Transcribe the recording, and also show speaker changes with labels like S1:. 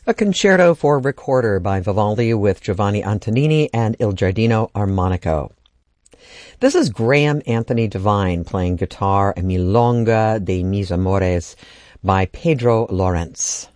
S1: A concerto for recorder by Vivaldi with Giovanni Antonini and Il Giardino Armonico. This is Graham Anthony Devine playing guitar a Milonga de Mis Amores by Pedro Lawrence.